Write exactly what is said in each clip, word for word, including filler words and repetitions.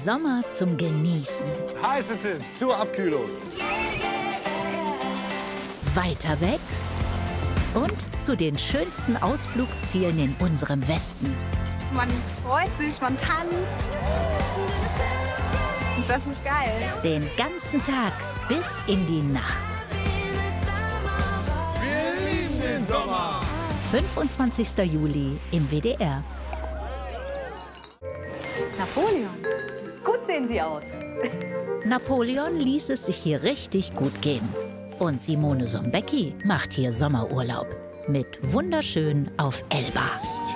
Sommer zum Genießen. Heiße Tipps zur Abkühlung. Weiter weg und zu den schönsten Ausflugszielen in unserem Westen. Man freut sich, man tanzt. Und das ist geil. Den ganzen Tag bis in die Nacht. Wir lieben den Sommer. fünfundzwanzigster Juli im W D R. Napoleon, gut sehen Sie aus. Napoleon ließ es sich hier richtig gut gehen. Und Simone Sombecki macht hier Sommerurlaub. Mit Wunderschön auf Elba.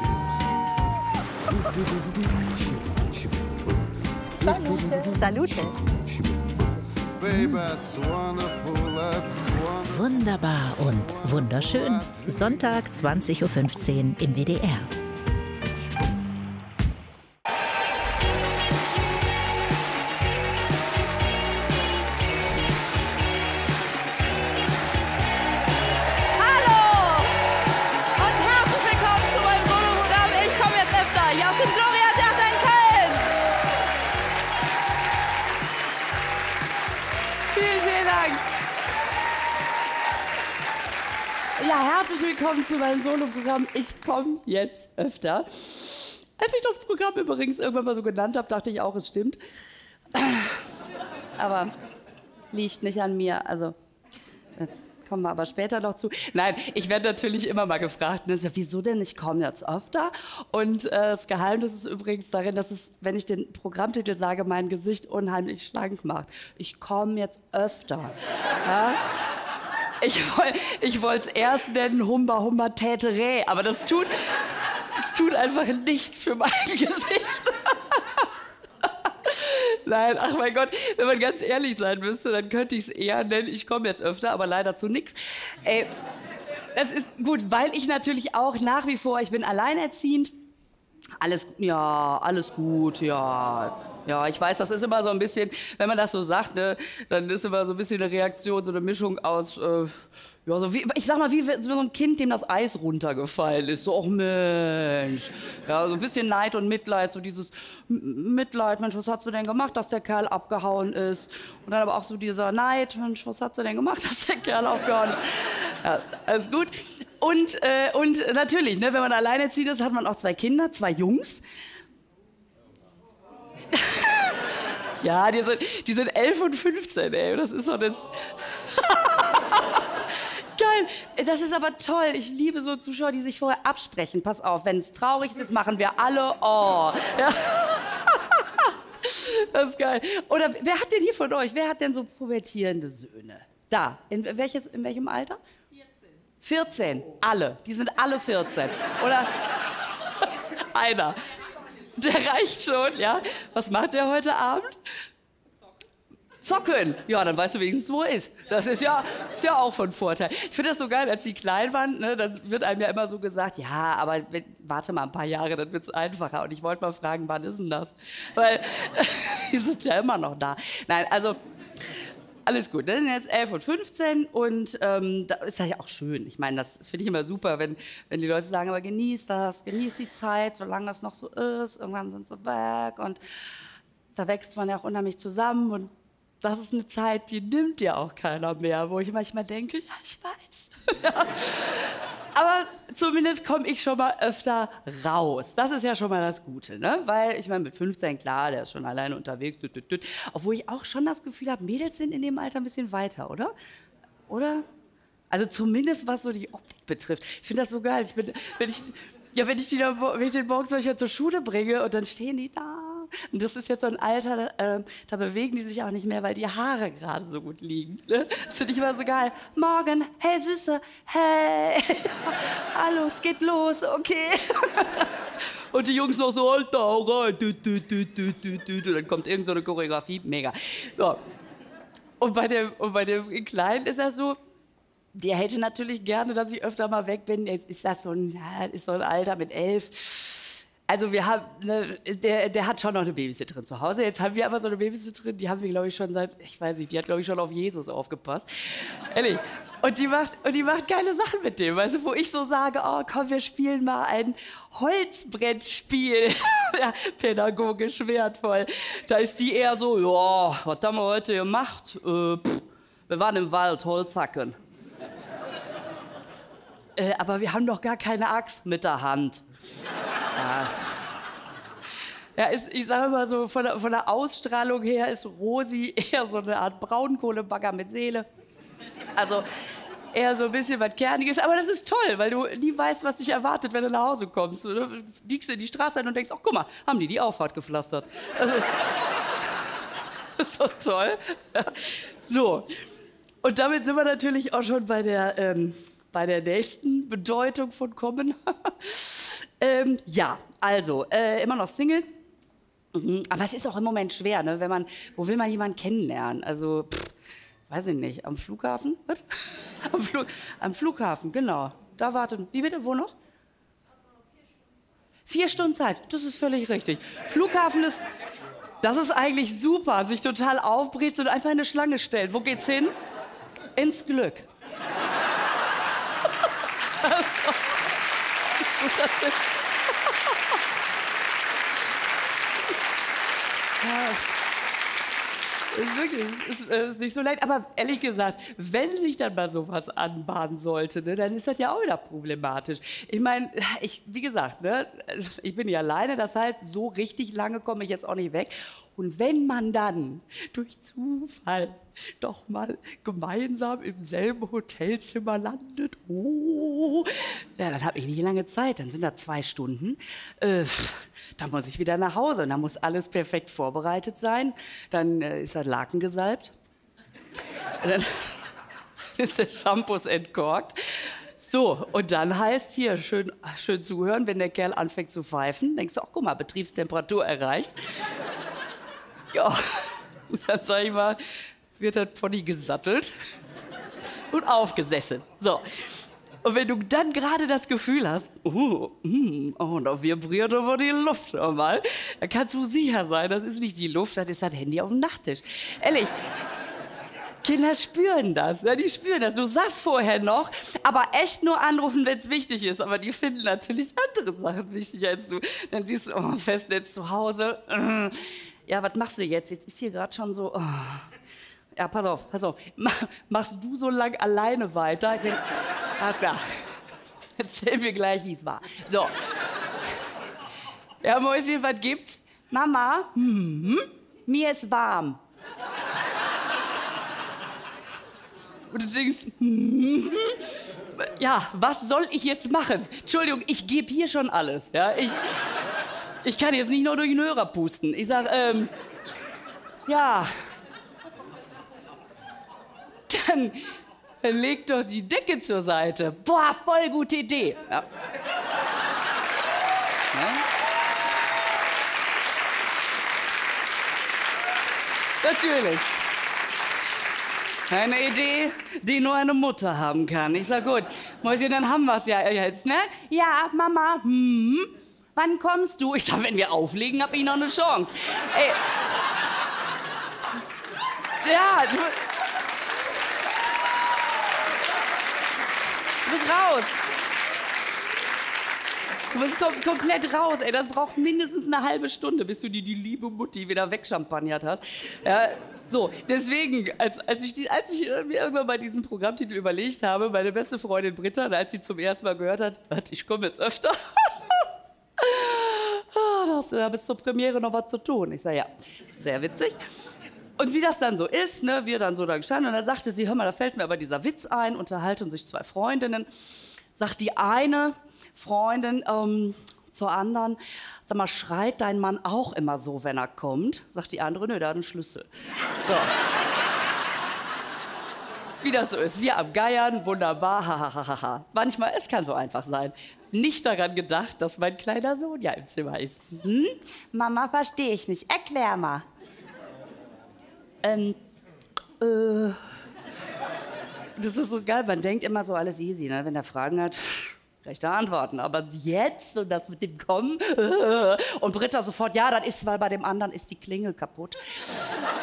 Salute. Salute. Wunderbar und wunderschön. Sonntag zwanzig Uhr fünfzehn im W D R. Ja, herzlich willkommen zu meinem Soloprogramm. Ich komme jetzt öfter. Als ich das Programm übrigens irgendwann mal so genannt habe, dachte ich auch, es stimmt. Aber liegt nicht an mir. Also, da kommen wir aber später noch zu. Nein, ich werde natürlich immer mal gefragt, ne, wieso denn, ich komme jetzt öfter? Und äh, das Geheimnis ist übrigens darin, dass es, wenn ich den Programmtitel sage, mein Gesicht unheimlich schlank macht. Ich komme jetzt öfter. Ja? Ich, ich wollte es erst nennen, Humba Humba Täterä, aber das tut, das tut einfach nichts für mein Gesicht. Nein, ach mein Gott, wenn man ganz ehrlich sein müsste, dann könnte ich es eher nennen, ich komme jetzt öfter, aber leider zu nix. Ey, das ist gut, weil ich natürlich auch nach wie vor, ich bin alleinerziehend. Alles, ja, alles gut, ja. Ja, ich weiß, das ist immer so ein bisschen, wenn man das so sagt, ne, dann ist immer so ein bisschen eine Reaktion, so eine Mischung aus, äh, ja, so wie, ich sag mal, wie so ein Kind, dem das Eis runtergefallen ist. So, ach Mensch. Ja, so ein bisschen Neid und Mitleid, so dieses Mitleid, Mensch, was hast du denn gemacht, dass der Kerl abgehauen ist? Und dann aber auch so dieser Neid, Mensch, was hast du denn gemacht, dass der Kerl abgehauen ist? Ja, alles gut. Und, äh, und natürlich, ne, wenn man alleinerziehend ist, hat man auch zwei Kinder, zwei Jungs. Ja, die sind, die sind elf und fünfzehn, ey. Das ist doch jetzt... Geil. Das ist aber toll. Ich liebe so Zuschauer, die sich vorher absprechen. Pass auf, wenn es traurig ist, machen wir alle Oh. Ja. Das ist geil. Oder wer hat denn hier von euch, wer hat denn so pubertierende Söhne? Da. In, welches, in welchem Alter? vierzehn. Alle. Die sind alle vierzehn. Oder einer. Der reicht schon, ja? Was macht der heute Abend? Zocken. Ja, dann weißt du wenigstens, wo er ist. Das ist ja, ist ja auch von Vorteil. Ich finde das so geil, als die klein waren, ne, dann wird einem ja immer so gesagt, ja, aber wenn, warte mal ein paar Jahre, dann wird es einfacher. Und ich wollte mal fragen, wann ist denn das? Weil die sind ja immer noch da. Nein, also... Alles gut, das sind jetzt elf und fünfzehn und ähm, da ist ja auch schön. Ich meine, das finde ich immer super, wenn, wenn die Leute sagen, aber genieß das, genieß die Zeit, solange es noch so ist. Irgendwann sind sie weg und da wächst man ja auch unheimlich zusammen und das ist eine Zeit, die nimmt ja auch keiner mehr, wo ich manchmal denke, ja, ich weiß. Ja. Aber zumindest komme ich schon mal öfter raus. Das ist ja schon mal das Gute, ne? Weil, ich meine, mit fünfzehn, klar, der ist schon alleine unterwegs. Düt, düt, düt. Obwohl ich auch schon das Gefühl habe, Mädels sind in dem Alter ein bisschen weiter, oder? Oder? Also zumindest, was so die Optik betrifft. Ich finde das so geil. Ich bin, wenn ich, ja, wenn ich die da, wenn ich den morgens manchmal zur Schule bringe und dann stehen die da. Und das ist jetzt so ein Alter, äh, da bewegen die sich auch nicht mehr, weil die Haare gerade so gut liegen. Ne? Das finde ich immer so geil. Morgen, hey Süße, hey, hallo, es geht los, okay. Und die Jungs noch so, Alter, hau rein. Und dann kommt irgend so eine Choreografie, mega. So. Und bei dem, und bei dem Kleinen ist das so, der hätte natürlich gerne, dass ich öfter mal weg bin. Jetzt ist das so ein, ja, ist so ein Alter mit elf. Also wir haben, ne, der, der hat schon noch eine Babysitterin zu Hause. Jetzt haben wir aber so eine Babysitterin, die haben wir, glaube ich, schon seit, ich weiß nicht, die hat, glaube ich, schon auf Jesus aufgepasst. Ehrlich. Und die macht, und die macht geile Sachen mit dem. Also wo ich so sage, oh komm, wir spielen mal ein Holzbrettspiel. Ja, pädagogisch wertvoll. Da ist die eher so, ja, was haben wir heute gemacht? Äh, pff, wir waren im Wald, Holz hacken. Äh, aber wir haben doch gar keine Axt mit der Hand. Ja, ja ist, ich sage mal so, von der, von der Ausstrahlung her ist Rosi eher so eine Art Braunkohlebagger mit Seele. Also eher so ein bisschen was Kerniges. Aber das ist toll, weil du nie weißt, was dich erwartet, wenn du nach Hause kommst. Du biegst in die Straße ein und denkst, ach guck mal, haben die die Auffahrt gepflastert. Das ist, das ist so toll. So, und damit sind wir natürlich auch schon bei der, ähm, bei der nächsten Bedeutung von kommen. Ähm, ja, also, äh, immer noch Single. Mhm. Aber es ist auch im Moment schwer, ne? Wenn man, wo will man jemanden kennenlernen? Also, pff, weiß ich nicht, am Flughafen? Was? Am, Flug, am Flughafen, genau. Da wartet, wie bitte, wo noch? Vier Stunden Zeit, das ist völlig richtig. Flughafen ist, das ist eigentlich super, sich total aufbrezeln und einfach in eine Schlange stellen. Wo geht's hin? Ins Glück. Guter Tipp. Ja. Ist wirklich, ist, ist, ist nicht so leicht. Aber ehrlich gesagt, wenn sich dann mal sowas anbahnen sollte, ne, dann ist das ja auch wieder problematisch. Ich meine, ich, wie gesagt, ne, ich bin ja alleine, das heißt, so richtig lange komme ich jetzt auch nicht weg. Und wenn man dann durch Zufall doch mal gemeinsam im selben Hotelzimmer landet, oh, ja, dann habe ich nicht lange Zeit, dann sind da zwei Stunden. Äh, dann muss ich wieder nach Hause und dann muss alles perfekt vorbereitet sein. Dann äh, ist der Laken gesalbt. Dann ist der Shampoo entkorkt. So, und dann heißt hier, schön, schön zuhören, wenn der Kerl anfängt zu pfeifen, denkst du, ach guck mal, Betriebstemperatur erreicht. Ja, dann sag ich mal, wird das Pony gesattelt und aufgesessen. So. Und wenn du dann gerade das Gefühl hast, oh, mm, oh, da vibriert aber die Luft nochmal, dann kannst du sicher sein, das ist nicht die Luft, das ist das Handy auf dem Nachttisch. Ehrlich, Kinder spüren das, ne? Die spüren das. Du sagst vorher noch, aber echt nur anrufen, wenn es wichtig ist. Aber die finden natürlich andere Sachen wichtiger als du. Dann siehst du, oh, Festnetz zu Hause. Ja, was machst du jetzt? Jetzt ist hier gerade schon so... Oh. Ja, pass auf, pass auf. Machst du so lang alleine weiter? Ich bin, alles klar. Erzähl mir gleich, wie es war. So. Ja, Mäuschen, was gibt's? Mama, hm, mir ist warm. Und du denkst, hm, ja, was soll ich jetzt machen? Entschuldigung, ich gebe hier schon alles. Ja, ich, ich kann jetzt nicht nur durch den Hörer pusten. Ich sag, ähm, ja... Dann, dann leg doch die Decke zur Seite. Boah, voll gute Idee. Ja. Ja? Natürlich. Eine Idee, die nur eine Mutter haben kann. Ich sag, gut, Mäuschen, dann haben wir's ja jetzt, ne? Ja, Mama, hm, wann kommst du? Ich sag, wenn wir auflegen, hab ich noch eine Chance. Ey. Ja, du... Du bist raus. Du bist kom komplett raus, ey. Das braucht mindestens eine halbe Stunde, bis du die, die liebe Mutti wieder wegchampagnert hast. Ja, so, deswegen, als, als, ich die, als ich mir irgendwann mal diesen Programmtitel überlegt habe, meine beste Freundin Britta, als sie zum ersten Mal gehört hat, ich komme jetzt öfter, da hast du bis zur Premiere noch was zu tun. Ich sage, ja, sehr witzig. Und wie das dann so ist, ne, wir dann so da gestanden, und dann sagte sie, hör mal, da fällt mir aber dieser Witz ein, unterhalten sich zwei Freundinnen, sagt die eine Freundin ähm, zur anderen, sag mal, schreit dein Mann auch immer so, wenn er kommt? Sagt die andere, nö, der hat einen Schlüssel. So. Wie das so ist, wir am Geiern, wunderbar, hahaha. Manchmal, es kann so einfach sein. Nicht daran gedacht, dass mein kleiner Sohn ja im Zimmer ist. Hm? Mama, verstehe ich nicht, erklär mal. Ähm, äh, das ist so geil, man denkt immer so alles easy, ne? Wenn er Fragen hat, Rechte Antworten. Aber jetzt und das mit dem Kommen und Britta sofort, ja, das ist, weil bei dem anderen ist die Klingel kaputt.